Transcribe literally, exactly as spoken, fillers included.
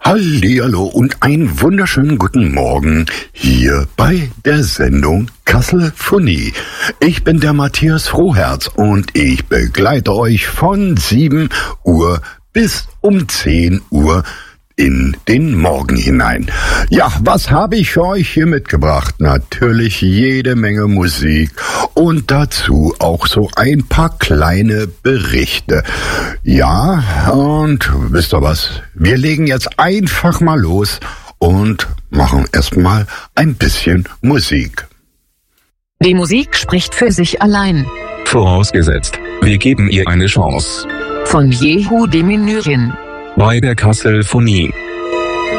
Hallihallo und einen wunderschönen guten Morgen hier bei der Sendung Kasselphonie. Ich bin der Matthias Frohherz und ich begleite euch von sieben Uhr bis um zehn Uhr in den Morgen hinein. Ja, was habe ich für euch hier mitgebracht? Natürlich jede Menge Musik und dazu auch so ein paar kleine Berichte. Ja, und wisst ihr was? Wir legen jetzt einfach mal los und machen erstmal ein bisschen Musik. Die Musik spricht für sich allein. Vorausgesetzt, wir geben ihr eine Chance. Von Yehudime Nyrin. Bei der Kasselphonie.